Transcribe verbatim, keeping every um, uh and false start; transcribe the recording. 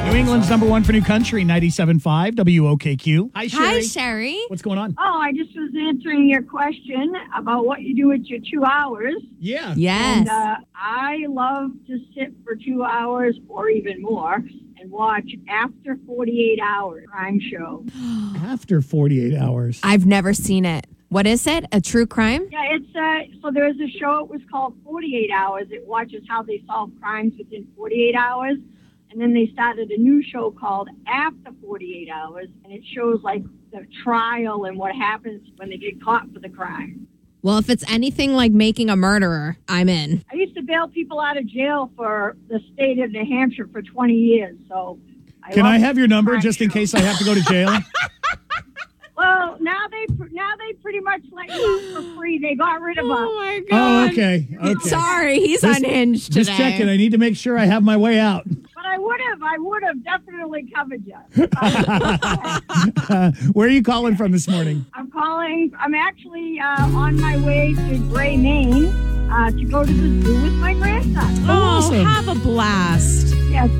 New England's number one for new country, ninety-seven point five W O K Q. Hi, Sherry. Hi, Sherry. What's going on? Oh, I just was answering your question about what you do with your two hours. Yeah. Yes. And uh, I love to sit for two hours or even more and watch After forty-eight hours crime show. After forty-eight hours. I've never seen it. What is it? A true crime? Yeah, it's uh, so there's a show. It was called forty-eight hours. It watches how they solve crimes within forty-eight hours. And then they started a new show called After forty-eight hours, and it shows like the trial and what happens when they get caught for the crime. Well, if it's anything like Making a Murderer, I'm in. I used to bail people out of jail for the state of New Hampshire for twenty years. So, I Can love I have your number crime just in shows. case I have to go to jail? Well, now they now they pretty much let you out for free. They got rid of us. Oh, my Oh, God. okay. Okay. Sorry, he's Just- unhinged today. Just checking. I need to make sure I have my way out. But I would have, I would have definitely covered you. Uh, where are you calling from this morning? I'm calling. I'm actually uh, on my way to Gray, Maine, uh, to go to the zoo with my grandson. Oh, Awesome. have a blast.